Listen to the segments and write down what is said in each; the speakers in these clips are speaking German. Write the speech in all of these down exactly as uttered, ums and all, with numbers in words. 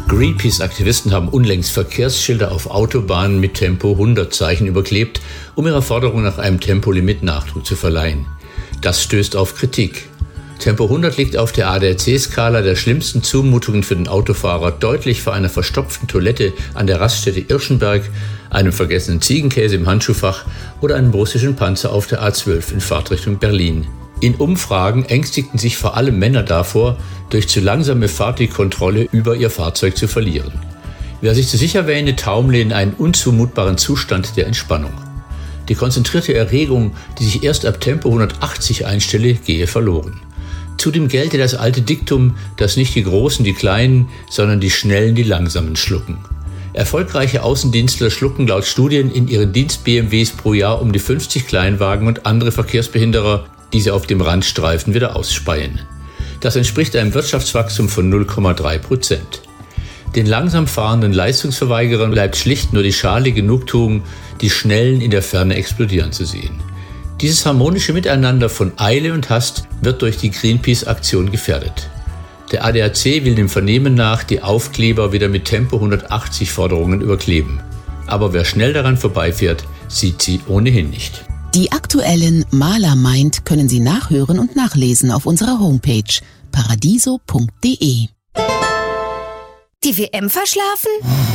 Greenpeace-Aktivisten haben unlängst Verkehrsschilder auf Autobahnen mit Tempo hundert Zeichen überklebt, um ihrer Forderung nach einem Tempolimit Nachdruck zu verleihen. Das stößt auf Kritik. Tempo hundert liegt auf der A D A C-Skala der schlimmsten Zumutungen für den Autofahrer deutlich vor einer verstopften Toilette an der Raststätte Irschenberg, einem vergessenen Ziegenkäse im Handschuhfach oder einem russischen Panzer auf der A zwölf in Fahrtrichtung Berlin. In Umfragen ängstigten sich vor allem Männer davor, durch zu langsame Fahrt die Kontrolle über ihr Fahrzeug zu verlieren. Wer sich zu sicher wähne, taumle in einen unzumutbaren Zustand der Entspannung. Die konzentrierte Erregung, die sich erst ab Tempo hundertachtzig einstelle, gehe verloren. Zudem gelte das alte Diktum, dass nicht die Großen die Kleinen, sondern die Schnellen die Langsamen schlucken. Erfolgreiche Außendienstler schlucken laut Studien in ihren Dienst-B M Ws pro Jahr um die fünfzig Kleinwagen und andere Verkehrsbehinderer, die sie auf dem Randstreifen wieder ausspeien. Das entspricht einem Wirtschaftswachstum von null Komma drei Prozent. Den langsam fahrenden Leistungsverweigerern bleibt schlicht nur die schale Genugtuung, die Schnellen in der Ferne explodieren zu sehen. Dieses harmonische Miteinander von Eile und Hast wird durch die Greenpeace-Aktion gefährdet. Der A D A C will dem Vernehmen nach die Aufkleber wieder mit Tempo hundertachtzig Forderungen überkleben. Aber wer schnell daran vorbeifährt, sieht sie ohnehin nicht. Die aktuellen Maler meint können Sie nachhören und nachlesen auf unserer Homepage paradiso punkt de. Die W M verschlafen?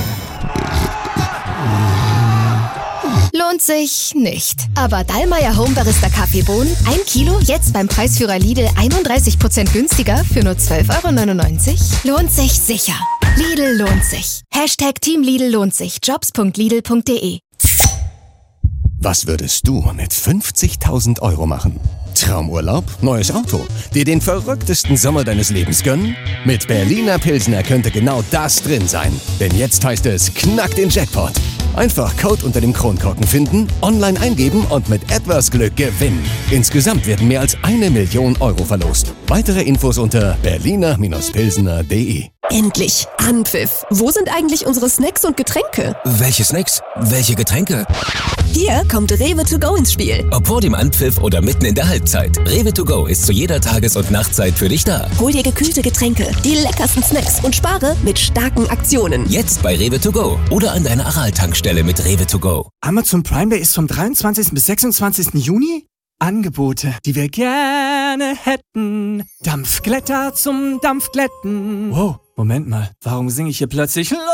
Lohnt sich nicht. Aber Dallmayr Home Barista Kaffeebohnen, ein Kilo, jetzt beim Preisführer Lidl einunddreißig Prozent günstiger für nur zwölf Euro neunundneunzig? Lohnt sich sicher. Lidl lohnt sich. Hashtag Team Lidl lohnt sich. jobs punkt lidl punkt de. Was würdest du mit fünfzigtausend Euro machen? Traumurlaub? Neues Auto? Dir den verrücktesten Sommer deines Lebens gönnen? Mit Berliner Pilsner könnte genau das drin sein. Denn jetzt heißt es, knack den Jackpot. Einfach Code unter dem Kronkorken finden, online eingeben und mit etwas Glück gewinnen. Insgesamt werden mehr als eine Million Euro verlost. Weitere Infos unter berliner Pilsner punkt de. Endlich! Anpfiff! Wo sind eigentlich unsere Snacks und Getränke? Welche Snacks? Welche Getränke? Hier kommt Rewe to go ins Spiel. Ob vor dem Anpfiff oder mitten in der Halbzeit. Rewe to go ist zu jeder Tages- und Nachtzeit für dich da. Hol dir gekühlte Getränke, die leckersten Snacks und spare mit starken Aktionen. Jetzt bei Rewe to go oder an deiner Aral-Tankstelle mit Rewe to go. Amazon Prime Day ist vom dreiundzwanzigsten bis sechsundzwanzigsten Juni. Angebote, die wir gerne hätten. Dampfglätter zum Dampfglätten. Wow, Moment mal, warum singe ich hier plötzlich